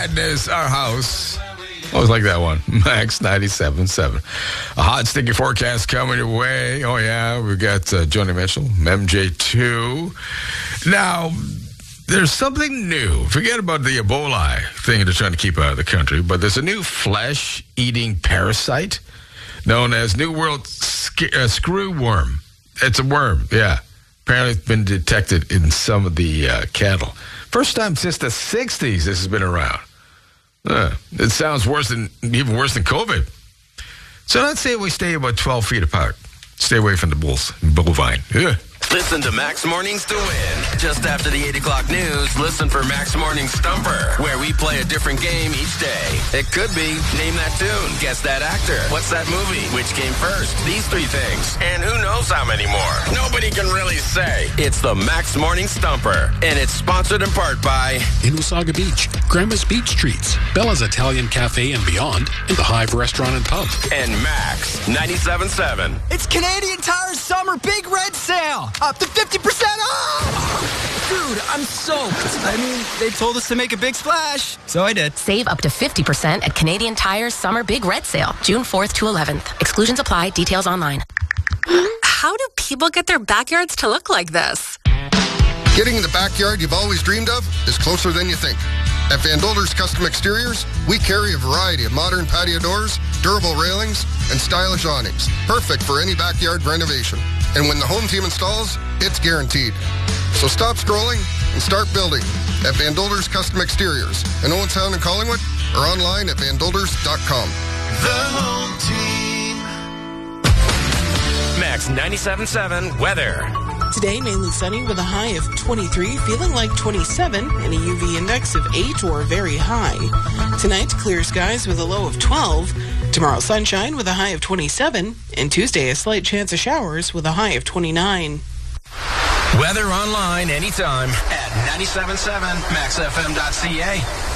Madness, Our House. Always like that one. Max 97.7. A hot, sticky forecast coming your way. Oh, yeah. We've got Joni Mitchell, MJ2. Now, there's something new. Forget about the Ebola thing they're trying to keep out of the country, but there's a new flesh-eating parasite known as New World screwworm. It's a worm, yeah. Apparently it's been detected in some of the cattle. First time since the 60s this has been around. It sounds even worse than COVID. So let's say we stay about 12 feet apart. Stay away from the bovine. Yeah. Listen to Max Mornings to win. Just after the 8 o'clock news, listen for Max Mornings Stumper, where we play a different game each day. It could be Name That Tune, Guess That Actor, What's That Movie, Which Came First, these three things, and who knows how many more. Nobody can really say. It's the Max Mornings Stumper, and it's sponsored in part by in Wasaga Beach, Grandma's Beach Treats, Bella's Italian Cafe and Beyond, and the Hive Restaurant and Pub. And Max 97.7. It's Canadian Tire's Summer Big Red Sale. Up to 50% off! Dude, I'm soaked. I mean, they told us to make a big splash, so I did. Save up to 50% at Canadian Tire's Summer Big Red Sale, June 4th to 11th. Exclusions apply. Details online. How do people get their backyards to look like this? Getting the backyard you've always dreamed of is closer than you think. At Van Dolder's Custom Exteriors, we carry a variety of modern patio doors, durable railings, and stylish awnings, perfect for any backyard renovation. And when the home team installs, it's guaranteed. So stop scrolling and start building at Van Dolder's Custom Exteriors in Owentown and Collingwood, or online at vandolders.com. The home team. Max 97.7 weather. Today, mainly sunny with a high of 23, feeling like 27, and a UV index of 8 or very high. Tonight, clear skies with a low of 12. Tomorrow, sunshine with a high of 27. And Tuesday, a slight chance of showers with a high of 29. Weather online anytime at 97.7maxfm.ca.